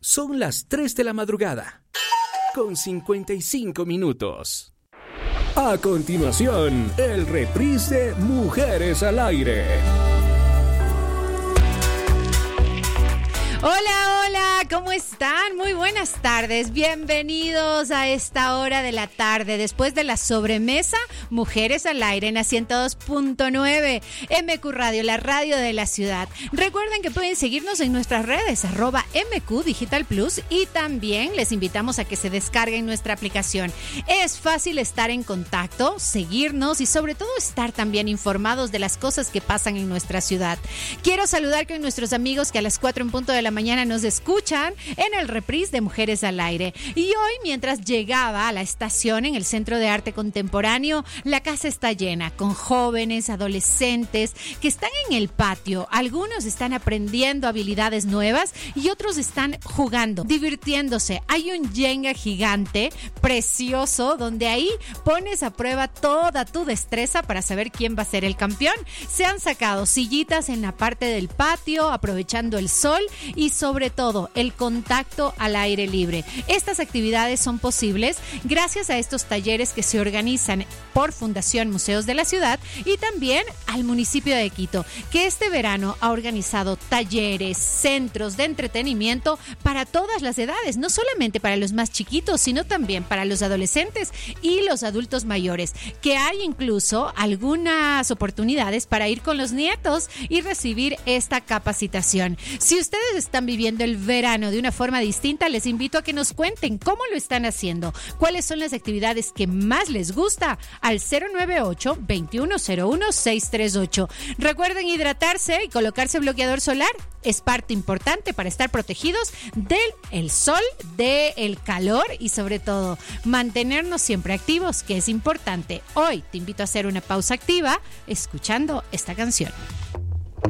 Son las 3 de la madrugada, con 55 minutos. A continuación, el reprise de Mujeres al Aire. Hola, hola, ¿cómo están? Muy buenas tardes, bienvenidos a esta hora de la tarde, después de la sobremesa, Mujeres al Aire en la 102.9, MQ Radio, la radio de la ciudad. Recuerden que pueden seguirnos en nuestras redes, @MQ Digital Plus, y también les invitamos a que se descarguen nuestra aplicación. Es fácil estar en contacto, seguirnos y sobre todo estar también informados de las cosas que pasan en nuestra ciudad. Quiero saludar con nuestros amigos que a las 4 en punto de la mañana nos escuchan en el reprise de Mujeres al Aire. Y hoy, mientras llegaba a la estación en el Centro de Arte Contemporáneo, la casa está llena con jóvenes, adolescentes que están en el patio. Algunos están aprendiendo habilidades nuevas y otros están jugando, divirtiéndose. Hay un Jenga gigante, precioso, donde ahí pones a prueba toda tu destreza para saber quién va a ser el campeón. Se han sacado sillitas en la parte del patio, aprovechando el sol y sobre todo el contacto al aire libre. Estas actividades son posibles gracias a estos talleres que se organizan por Fundación Museos de la Ciudad y también al municipio de Quito, que este verano ha organizado talleres, centros de entretenimiento para todas las edades, no solamente para los más chiquitos, sino también para los adolescentes y los adultos mayores, que hay incluso algunas oportunidades para ir con los nietos y recibir esta capacitación. Si ustedes están viviendo el verano de una forma distinta, les invito a que nos cuenten cómo lo están haciendo, cuáles son las actividades que más les gusta, al 098-2101-638. Recuerden hidratarse y colocarse bloqueador solar. Es parte importante para estar protegidos del sol, del calor y sobre todo mantenernos siempre activos, que es importante. Hoy te invito a hacer una pausa activa escuchando esta canción.